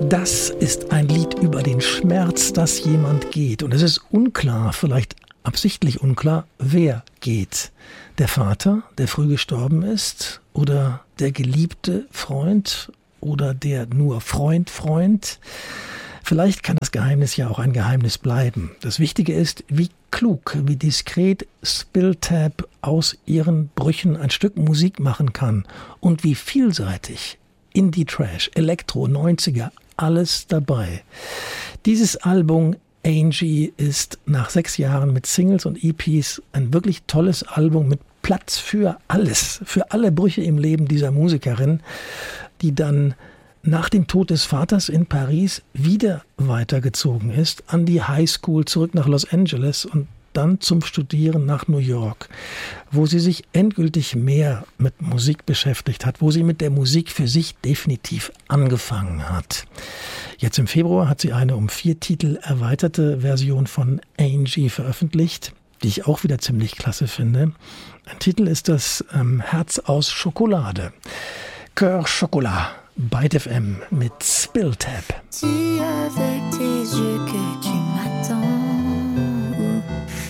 Das ist ein Lied über den Schmerz, dass jemand geht. Und es ist unklar, vielleicht absichtlich unklar, wer geht. Der Vater, der früh gestorben ist, oder der geliebte Freund oder der nur Freund. Vielleicht kann das Geheimnis ja auch ein Geheimnis bleiben. Das Wichtige ist, wie klug, wie diskret Spilltap aus ihren Brüchen ein Stück Musik machen kann und wie vielseitig Indie-Trash, Elektro, 90er, alles dabei. Dieses Album Angie ist nach 6 Jahren mit Singles und EPs ein wirklich tolles Album mit Platz für alles, für alle Brüche im Leben dieser Musikerin, die dann nach dem Tod des Vaters in Paris wieder weitergezogen ist, an die Highschool zurück nach Los Angeles und dann zum Studieren nach New York, wo sie sich endgültig mehr mit Musik beschäftigt hat, wo sie mit der Musik für sich definitiv angefangen hat. Jetzt im Februar hat sie eine um 4 Titel erweiterte Version von Angie veröffentlicht, die ich auch wieder ziemlich klasse finde. Ein Titel ist das Herz aus Schokolade. Cœur Chocolat, Byte FM mit Spilltap. Tu avais